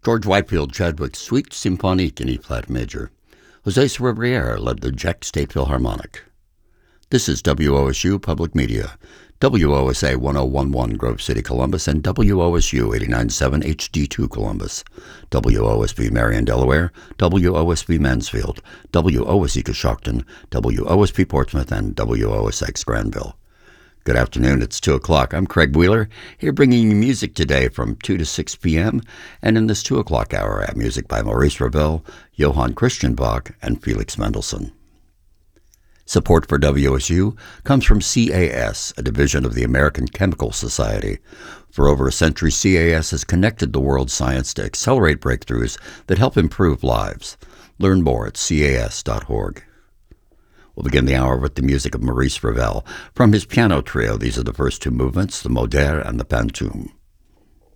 George Whitefield Chadwick's Suite Symphonique in E-flat major. José Riviere led the Czech State Philharmonic. This is WOSU Public Media, WOSA 1011 Grove City, Columbus, and WOSU 897 HD2 Columbus, WOSB Marion, Delaware, WOSB Mansfield, WOSE Coshocton, WOSP Portsmouth, and WOSX Granville. Good afternoon, it's 2 o'clock. I'm Craig Wheeler, here bringing you music today from 2 to 6 p.m., and in this 2 o'clock hour, I have music by Maurice Ravel, Johann Christian Bach, and Felix Mendelssohn. Support for WSU comes from CAS, a division of the American Chemical Society. For over a century, CAS has connected the world's science to accelerate breakthroughs that help improve lives. Learn more at cas.org. We'll begin the hour with the music of Maurice Ravel. From his piano trio, these are the first two movements, the Moder and the Pantoum.